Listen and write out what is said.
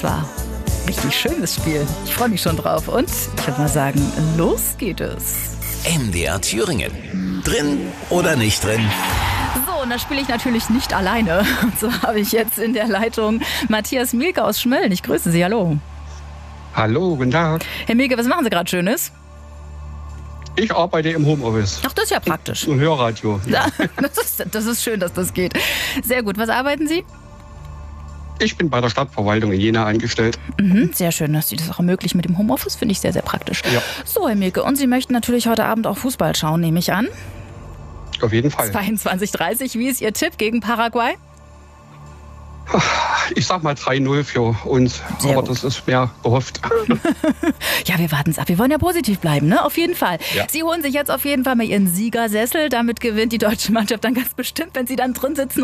war richtig schönes Spiel. Ich freue mich schon drauf. Und ich würde mal sagen, los geht es. MDR Thüringen. Drin oder nicht drin? So, und da spiele ich natürlich nicht alleine. Und so habe ich jetzt in der Leitung Matthias Mielke aus Schmölln. Ich grüße Sie, hallo. Hallo, guten Tag. Herr Mielke, was machen Sie gerade Schönes? Ich arbeite im Homeoffice. Ach, das ist ja praktisch. Ein Hörradio. Ja, das ist schön, dass das geht. Sehr gut. Was arbeiten Sie? Ich bin bei der Stadtverwaltung in Jena angestellt. Sehr schön, dass Sie das auch ermöglichen mit dem Homeoffice. Finde ich sehr, sehr praktisch. Ja. So, Herr Mielke, und Sie möchten natürlich heute Abend auch Fußball schauen, nehme ich an. Auf jeden Fall. 22:30. Wie ist Ihr Tipp gegen Paraguay? Ich sag mal 3-0 für uns, Sehr aber gut. das ist mehr gehofft. Ja, wir warten es ab. Wir wollen ja positiv bleiben, ne? Auf jeden Fall. Ja. Sie holen sich jetzt auf jeden Fall mal Ihren Siegersessel. Damit gewinnt die deutsche Mannschaft dann ganz bestimmt, wenn Sie dann drin sitzen